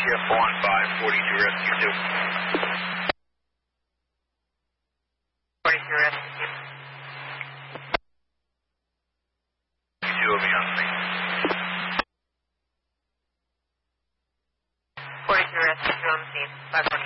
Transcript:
Shift 1542 Rescue 2. 42 Rescue 2. 2 will be on scene. 42 Rescue 2 on the scene. 514.